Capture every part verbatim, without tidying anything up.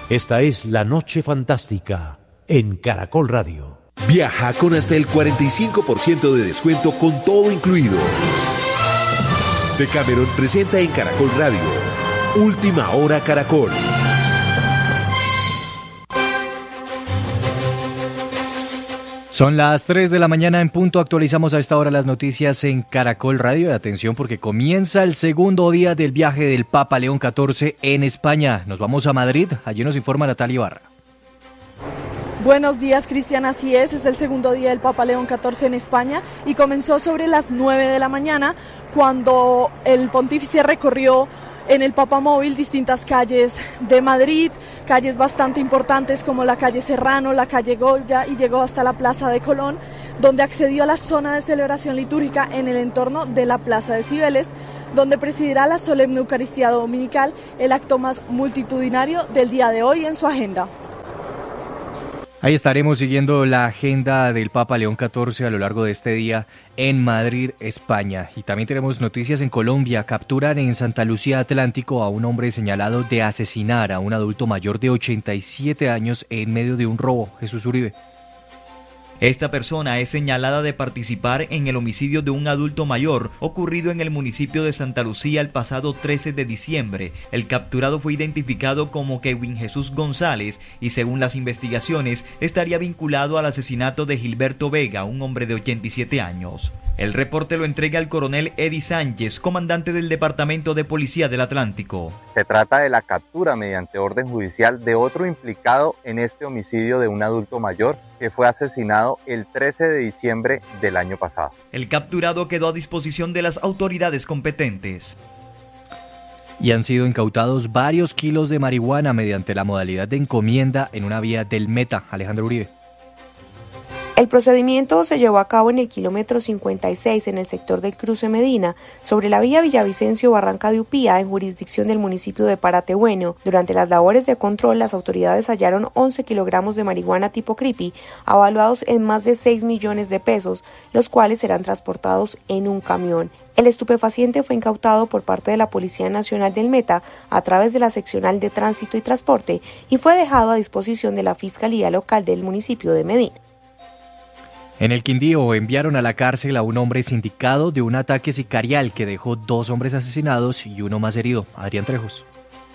Esta es La Noche Fantástica en Caracol Radio. Viaja con hasta el cuarenta y cinco por ciento de descuento con todo incluido. Decameron presenta en Caracol Radio Última Hora Caracol. Son las tres de la mañana en punto. Actualizamos a esta hora las noticias en Caracol Radio. Y atención, porque comienza el segundo día del viaje del Papa León catorce en España. Nos vamos a Madrid. Allí nos informa Natalia Ibarra. Buenos días, Cristian, así es, es el segundo día del Papa León catorce en España y comenzó sobre las nueve de la mañana cuando el pontífice recorrió en el Papamóvil distintas calles de Madrid, calles bastante importantes como la calle Serrano, la calle Goya y llegó hasta la Plaza de Colón, donde accedió a la zona de celebración litúrgica en el entorno de la Plaza de Cibeles, donde presidirá la solemne Eucaristía Dominical, el acto más multitudinario del día de hoy en su agenda. Ahí estaremos siguiendo la agenda del Papa León catorce a lo largo de este día en Madrid, España. Y también tenemos noticias en Colombia. Capturan en Santa Lucía Atlántico a un hombre señalado de asesinar a un adulto mayor de ochenta y siete años en medio de un robo. Jesús Uribe. Esta persona es señalada de participar en el homicidio de un adulto mayor ocurrido en el municipio de Santa Lucía el pasado trece de diciembre. El capturado fue identificado como Kevin Jesús González y según las investigaciones estaría vinculado al asesinato de Gilberto Vega, un hombre de ochenta y siete años. El reporte lo entrega el coronel Eddie Sánchez, comandante del Departamento de Policía del Atlántico. Se trata de la captura mediante orden judicial de otro implicado en este homicidio de un adulto mayor que fue asesinado el trece de diciembre del año pasado. El capturado quedó a disposición de las autoridades competentes. Y han sido incautados varios kilos de marihuana mediante la modalidad de encomienda en una vía del Meta. Alejandro Uribe. El procedimiento se llevó a cabo en el kilómetro cincuenta y seis en el sector del Cruce Medina, sobre la vía Villavicencio-Barranca de Upía, en jurisdicción del municipio de Paratebueno. Durante las labores de control, las autoridades hallaron once kilogramos de marihuana tipo creepy, avaluados en más de seis millones de pesos, los cuales serán transportados en un camión. El estupefaciente fue incautado por parte de la Policía Nacional del Meta a través de la Seccional de Tránsito y Transporte y fue dejado a disposición de la Fiscalía Local del municipio de Medina. En el Quindío enviaron a la cárcel a un hombre sindicado de un ataque sicarial que dejó dos hombres asesinados y uno más herido. Adrián Trejos.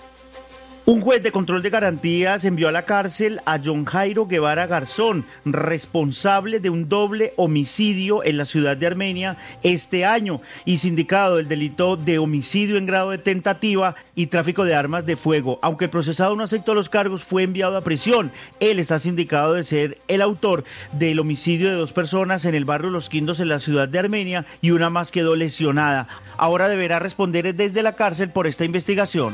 Un juez de control de garantías envió a la cárcel a John Jairo Guevara Garzón, responsable de un doble homicidio en la ciudad de Armenia este año y sindicado del delito de homicidio en grado de tentativa y tráfico de armas de fuego. Aunque el procesado no aceptó los cargos, fue enviado a prisión. Él está sindicado de ser el autor del homicidio de dos personas en el barrio Los Quindos en la ciudad de Armenia y una más quedó lesionada. Ahora deberá responder desde la cárcel por esta investigación.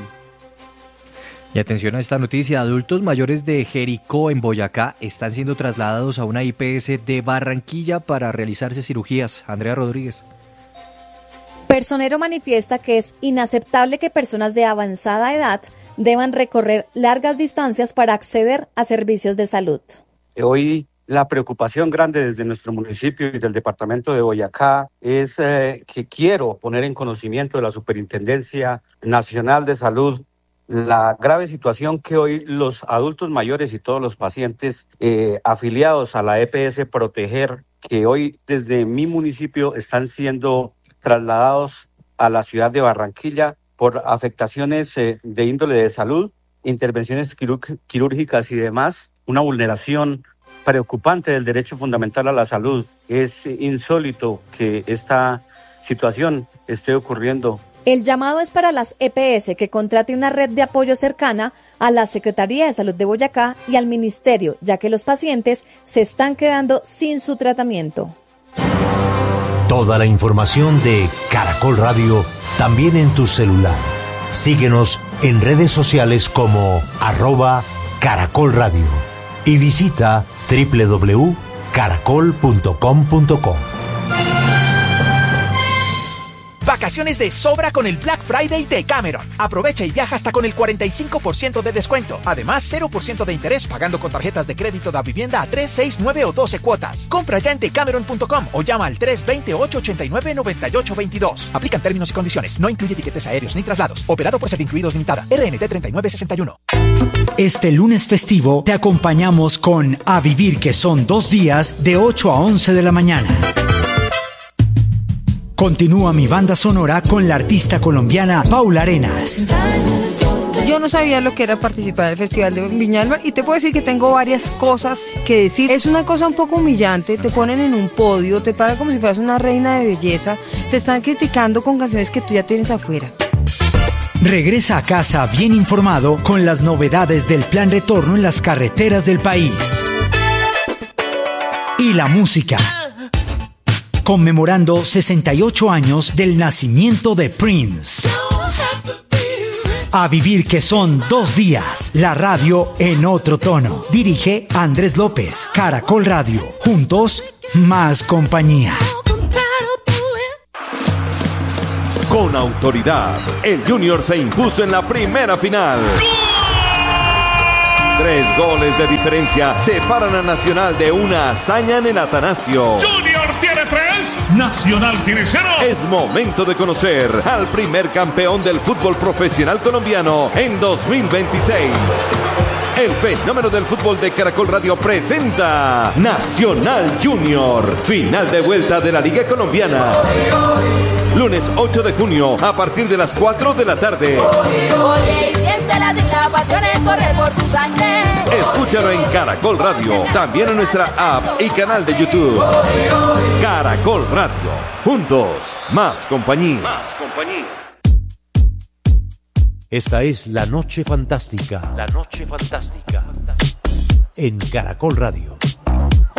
Y atención a esta noticia, adultos mayores de Jericó en Boyacá están siendo trasladados a una I P S de Barranquilla para realizarse cirugías. Andrea Rodríguez. Personero manifiesta que es inaceptable que personas de avanzada edad deban recorrer largas distancias para acceder a servicios de salud. Hoy la preocupación grande desde nuestro municipio y del departamento de Boyacá es eh, que quiero poner en conocimiento de la Superintendencia Nacional de Salud la grave situación que hoy los adultos mayores y todos los pacientes eh, afiliados a la E P S Proteger, que hoy desde mi municipio están siendo trasladados a la ciudad de Barranquilla por afectaciones eh, de índole de salud, intervenciones quirú- quirúrgicas y demás, una vulneración preocupante del derecho fundamental a la salud. Es insólito que esta situación esté ocurriendo. El llamado es para las E P S que contrate una red de apoyo cercana a la Secretaría de Salud de Boyacá y al Ministerio, ya que los pacientes se están quedando sin su tratamiento. Toda la información de Caracol Radio también en tu celular. Síguenos en redes sociales como arroba Caracol Radio y visita doble u doble u doble u punto caracol punto com punto co. Vacaciones de sobra con el Black Friday de Decameron. Aprovecha y viaja hasta con el cuarenta y cinco por ciento de descuento. Además, cero por ciento de interés pagando con tarjetas de crédito da vivienda a tres, seis, nueve o doce cuotas. Compra ya en decameron punto com o llama al tres dos ocho, ocho nueve, nueve ocho dos dos. Aplican términos y condiciones. No incluye tiquetes aéreos ni traslados. Operado por Servincluidos Limitada. R N T treinta y nueve sesenta y uno. Este lunes festivo te acompañamos con A Vivir, que son dos días de ocho a once de la mañana. Continúa mi banda sonora con la artista colombiana Paula Arenas. Yo no sabía lo que era participar en el Festival de Viña del Mar y te puedo decir que tengo varias cosas que decir. Es una cosa un poco humillante, te ponen en un podio, te paran como si fueras una reina de belleza, te están criticando con canciones que tú ya tienes afuera. Regresa a casa bien informado con las novedades del plan retorno en las carreteras del país. Y la música. Conmemorando sesenta y ocho años del nacimiento de Prince. A Vivir, que son dos días. La radio en otro tono. Dirige Andrés López. Caracol Radio. Juntos, más compañía. Con autoridad, el Junior se impuso en la primera final. Tres goles de diferencia separan a Nacional de una hazaña en el Atanasio. Junior tiene tres, Nacional tiene cero. Es momento de conocer al primer campeón del fútbol profesional colombiano en dos mil veintiséis. El fenómeno del fútbol de Caracol Radio presenta Nacional Junior, final de vuelta de la Liga Colombiana. Lunes ocho de junio a partir de las cuatro de la tarde. Oye, y siente la, la pasión en correr por tu sangre. Escúchalo en Caracol Radio, también en nuestra app y canal de YouTube. Caracol Radio, juntos, más compañía. Más compañía. Esta es La Noche Fantástica. La Noche Fantástica. En Caracol Radio.